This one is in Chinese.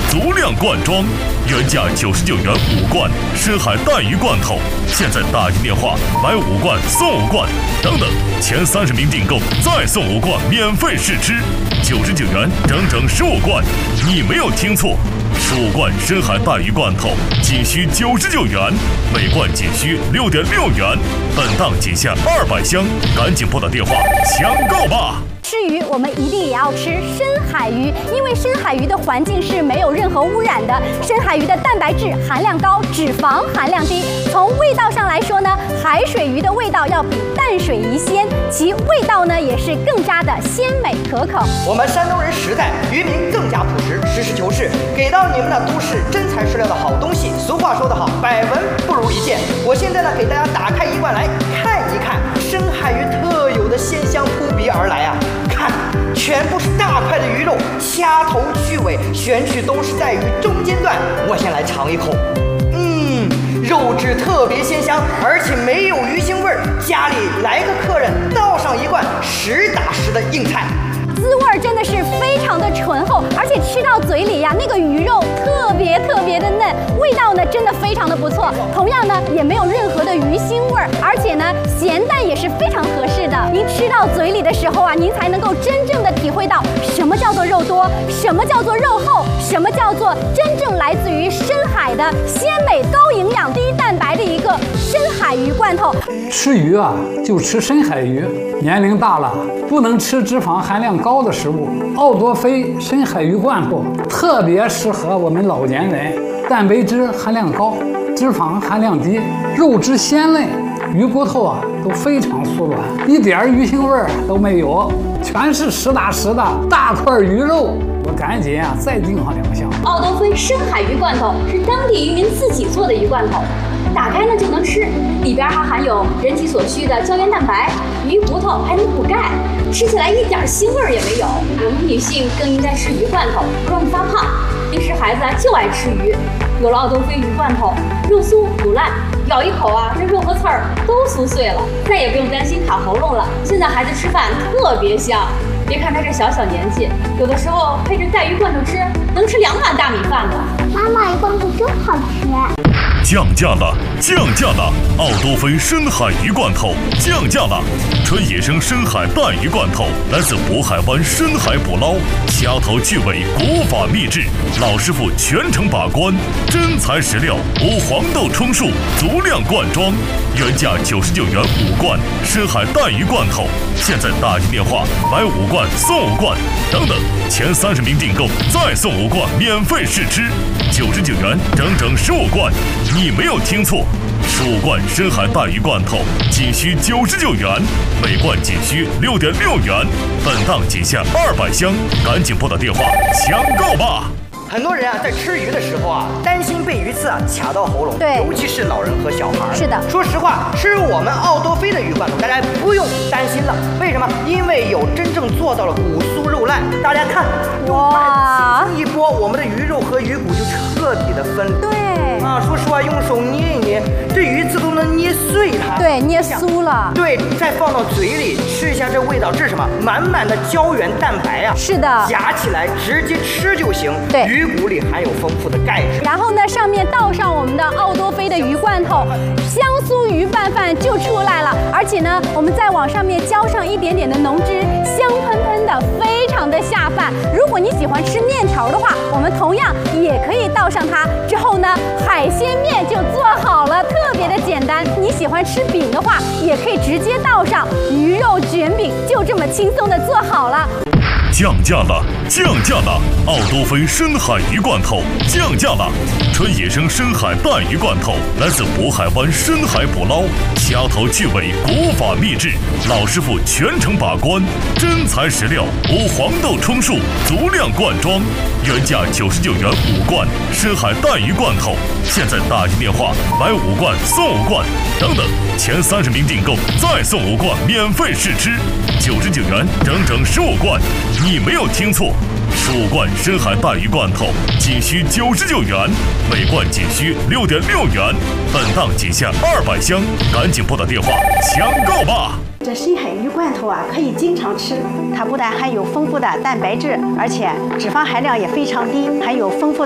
足量罐装，原价99元5罐深海带鱼罐头，现在打进电话买5罐送5罐，等等，前30名订购再送5罐免费试吃，99元整整15罐，你没有听错，15罐深海带鱼罐头仅需99元，每罐仅需6.6元，本档仅下200箱，赶紧拨打电话抢购吧！ 吃鱼，我们一定也要吃深海鱼，因为深海鱼的环境是没有任何污染的。深海鱼的蛋白质含量高，脂肪含量低。从味道上来说呢，海水鱼的味道要比淡水鱼鲜，其味道呢也是更加的鲜美可口。 我们山东人实在，渔民更加朴实，实事求是，给到你们的都是真材实料的好东西。俗话说得好，百闻不如一见。我现在呢，给大家打开一罐来看一看，深海鱼特有的鲜香扑鼻而来啊！看，全部是大块的鱼肉，掐头去尾，选取都是在鱼中间段。我先来尝一口，肉质特别鲜香，而且没有鱼腥味儿。家里来个客人，倒上一罐实打实的硬菜。 滋味真的是非常的醇厚，而且吃到嘴里呀，那个鱼肉特别的嫩，味道呢真的非常的不错。同样呢，也没有任何的鱼腥味儿，而且呢，咸淡也是非常合适的。您吃到嘴里的时候啊，您才能够真正的体会到什么叫做肉多，什么叫做肉厚，什么叫做真正来自于深海的鲜美、高营养、低蛋白的一个深海鱼罐头。 吃鱼啊，就吃深海鱼。年龄大了，不能吃脂肪含量高的食物。奥多菲深海鱼罐头特别适合我们老年人，蛋白质含量高，脂肪含量低，肉质鲜嫩，鱼骨头啊都非常酥软，一点鱼腥味儿都没有，全是实打实的大块鱼肉。我赶紧啊再订上2箱。 奥多菲深海鱼罐头是当地渔民自己做的鱼罐头，打开呢就能吃，里边还含有人体所需的胶原蛋白，鱼骨头还能补钙，吃起来一点腥味也没有。我们女性更应该吃鱼罐头，不容易发胖。平时孩子就爱吃鱼，有了奥多菲鱼罐头，肉酥不烂，咬一口啊，这肉和刺儿都酥碎了，再也不用担心卡喉咙了。现在孩子吃饭特别香，别看他这小年纪，有的时候配着带鱼罐头吃，能吃2碗大米饭呢。 妈妈，鱼罐头真好吃。 降价了！奥多菲深海鱼罐头降价了！纯野生深海带鱼罐头，来自渤海湾深海捕捞，掐头去尾，古法秘制，老师傅全程把关，真材实料，无黄豆充数，足量罐装，原价99元5罐深海带鱼罐头，现在打进电话买5罐送5罐，等等，前30名订购再送5罐免费试吃，99元整整15罐。你没有听错，15罐深海带鱼罐头仅需99元，每罐仅需6.6元，本档仅下200箱，赶紧拨打电话抢购吧！ 很多人啊，在吃鱼的时候啊，担心被鱼刺啊卡到喉咙， 对， 尤其是老人和小孩。 是的， 说实话，吃我们奥多菲的鱼罐头，大家不用担心了。为什么？因为有真正做到了骨酥肉烂。大家看， 哇， 一拨，我们的鱼肉和鱼骨就彻底的分离。 对啊，说实话，用手捏一捏，这鱼刺都能捏碎它。 对，捏酥了。 对，再放到嘴里吃一下，这味道，这是什么？满满的胶原蛋白啊！ 是的， 夹起来直接吃就行。 对。 鱼骨里含有丰富的钙质， 然后呢，上面倒上我们的奥多菲的鱼罐头，香酥鱼拌饭就出来了。而且呢，我们再往上面浇上一点点的浓汁，香喷喷的，非常的下饭。如果你喜欢吃面条的话，我们同样也可以倒上它。之后呢，海鲜面就做好了，特别的简单。你喜欢吃饼的话，也可以直接倒上鱼肉卷饼，就这么轻松的做好了。 降价了！奥多菲深海鱼罐头降价了！纯野生深海带鱼罐头，来自渤海湾深海捕捞，掐头去尾，古法秘制，老师傅全程把关，真材实料，无黄豆充数，足量罐装，原价99元5罐深海带鱼罐头，现在打进电话买5罐送5罐，等等，前30名订购再送5罐免费试吃，99元整整15罐。你没有听错，15罐深海带鱼罐头仅需99元，每罐仅需6.6元，本档仅下200箱，赶紧拨打电话抢购吧！ 这深海鱼罐头啊，可以经常吃。它不但含有丰富的蛋白质，而且脂肪含量也非常低，含有丰富的